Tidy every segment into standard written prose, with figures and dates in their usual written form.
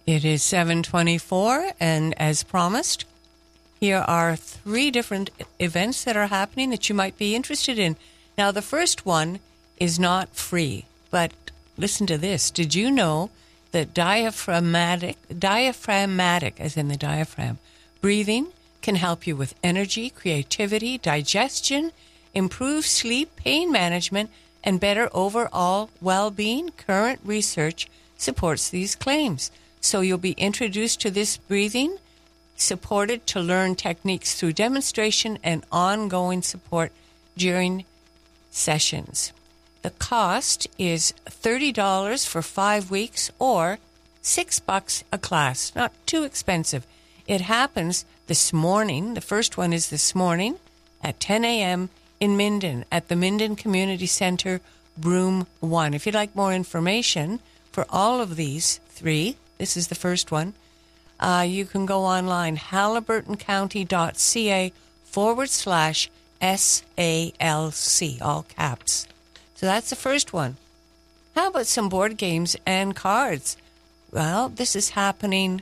It is 7:24, and as promised, here are 3 different events that are happening that you might be interested in. Now, the first one is not free, but listen to this. Did you know that diaphragmatic, as in the diaphragm, breathing can help you with energy, creativity, digestion, improve sleep, pain management, and better overall well-being? Current research supports these claims. So you'll be introduced to this breathing, supported to learn techniques through demonstration and ongoing support during sessions. The cost is $30 for 5 weeks or $6 a class. Not too expensive. It happens this morning. The first one is this morning at 10 a.m. in Minden at the Minden Community Center, Room 1. If you'd like more information for all of these 3, this is the first one, you can go online, haliburtoncounty.ca/SALC, all caps. So that's the first one. How about some board games and cards? Well, this is happening,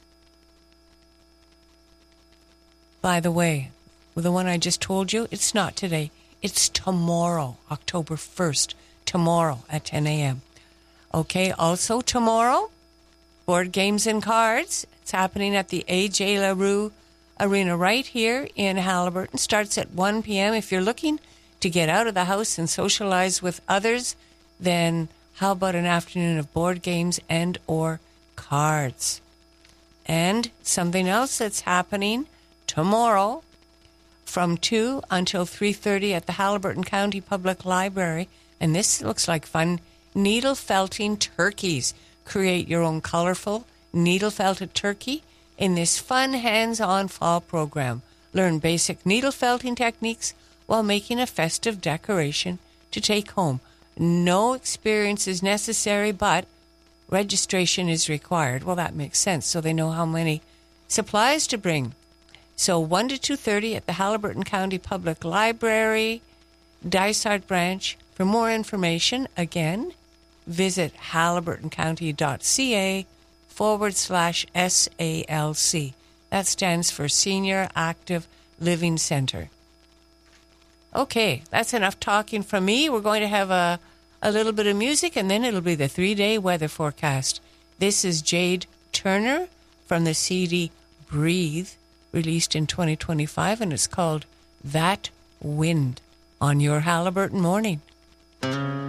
by the way, the one I just told you, it's not today. It's tomorrow, October 1st, tomorrow at 10 a.m. Okay, also tomorrow, board games and cards. It's happening at the A.J. LaRue Arena right here in Haliburton. Starts at 1 p.m. If you're looking to get out of the house and socialize with others, then how about an afternoon of board games and or cards? And something else that's happening tomorrow from 2 until 3:30 at the Haliburton County Public Library. And this looks like fun. Needle felting turkeys. Create your own colorful needle-felted turkey in this fun hands-on fall program. Learn basic needle-felting techniques while making a festive decoration to take home. No experience is necessary, but registration is required. Well, that makes sense, so they know how many supplies to bring. So 1 to 2:30 at the Haliburton County Public Library, Dysart Branch. For more information, again, visit haliburtoncounty.ca/SALC. That stands for Senior Active Living Center. Okay, that's enough talking from me. We're going to have a little bit of music, and then it'll be the 3-day weather forecast. This is Jade Turner from the CD Breathe, released in 2025, and it's called That Wind on your Haliburton Morning.